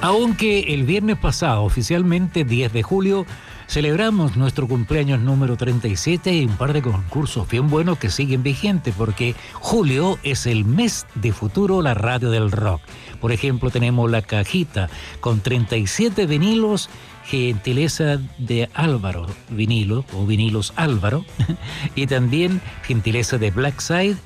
Aunque el viernes pasado, oficialmente 10 de julio, celebramos nuestro cumpleaños número 37 y un par de concursos bien buenos que siguen vigentes porque julio es el mes de Futuro, la radio del rock. Por ejemplo, tenemos la cajita con 37 vinilos, gentileza de Álvaro Vinilo o Vinilos Álvaro, y también gentileza de Blackside,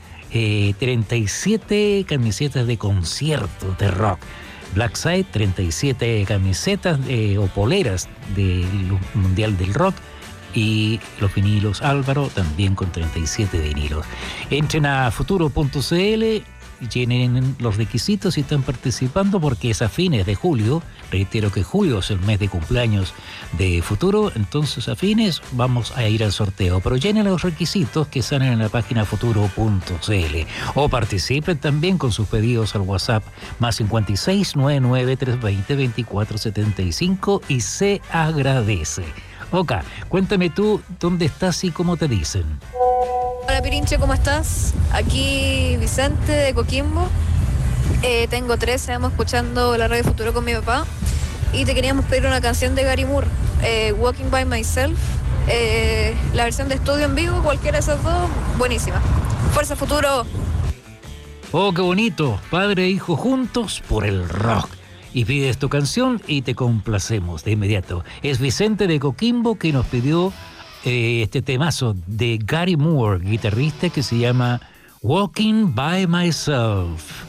37 camisetas de concierto de rock. Blackside, 37 camisetas o poleras del Mundial del Rock, y los vinilos Álvaro también con 37 vinilos. Entren a futuro.cl, llenen los requisitos y están participando porque es a fines de julio. Reitero que julio es el mes de cumpleaños de Futuro, entonces a fines vamos a ir al sorteo, pero llenen los requisitos que salen en la página futuro.cl o participen también con sus pedidos al WhatsApp +56 99 320 2475 y se agradece. Oka, cuéntame tú dónde estás y cómo te dicen. Hola Pirinche, ¿cómo estás? Aquí Vicente de Coquimbo. Tengo 13 años escuchando la radio Futuro con mi papá y te queríamos pedir una canción de Gary Moore, Walking by Myself, la versión de estudio en vivo, cualquiera de esas dos, buenísima. ¡Fuerza Futuro! Oh, qué bonito, padre e hijo juntos por el rock. Y pides tu canción y te complacemos de inmediato. Es Vicente de Coquimbo que nos pidió este temazo de Gary Moore, guitarrista, que se llama Walking by Myself.